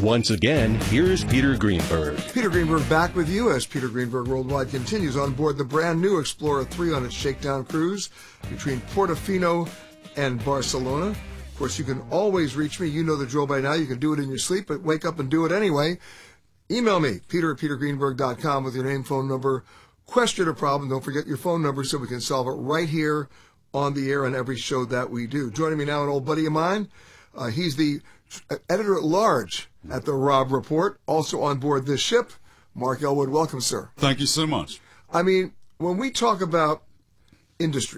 Once again, here's Peter Greenberg. Peter Greenberg back with you as Peter Greenberg Worldwide continues on board the brand new Explorer 3 on its shakedown cruise between Portofino and Barcelona. Of course, you can always reach me. You know the drill by now. You can do it in your sleep, but wake up and do it anyway. Email me, peter@petergreenberg.com with your name, phone number, question or problem. Don't forget your phone number so we can solve it right here on the air on every show that we do. Joining me now, an old buddy of mine. He's the editor-at-large at the Robb Report, also on board this ship. Mark Elwood, welcome, sir. Thank you so much. I mean, when we talk about industry,